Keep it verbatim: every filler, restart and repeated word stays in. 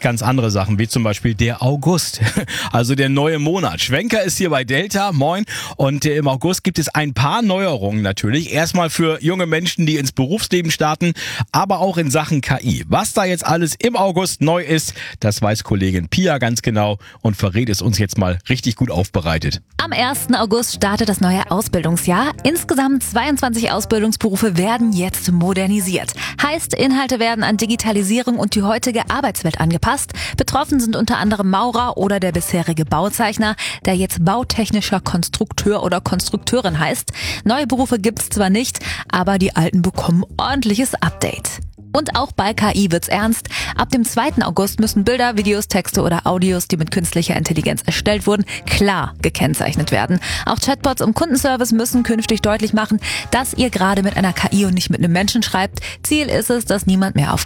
ganz andere Sachen, wie zum Beispiel der August, also der neue Monat. Schwenker ist hier bei Delta, moin. Und im August gibt es ein paar Neuerungen natürlich. Erstmal für junge Menschen, die ins Berufsleben starten, aber auch in Sachen K I. Was da jetzt alles im August neu ist, das weiß Kollegin Pia ganz genau und verrät es uns jetzt mal richtig gut aufbereitet. Am ersten August startet das neue Ausbildungsjahr. Insgesamt zweiundzwanzig Ausbildungsberufe werden jetzt modernisiert. Heißt, Inhalte werden an Digitalisierung und die heutige Arbeitswelt angepasst. Betroffen sind unter anderem Maurer oder der bisherige Bauzeichner, der jetzt bautechnischer Konstrukteur oder Konstrukteurin heißt. Neue Berufe gibt's zwar nicht, aber die alten bekommen ordentliches Update. Und auch bei K I wird's ernst. Ab dem zweiten August müssen Bilder, Videos, Texte oder Audios, die mit künstlicher Intelligenz erstellt wurden, klar gekennzeichnet werden. Auch Chatbots im Kundenservice müssen künftig deutlich machen, dass ihr gerade mit einer K I und nicht mit einem Menschen schreibt. Ziel ist es, dass niemand mehr auf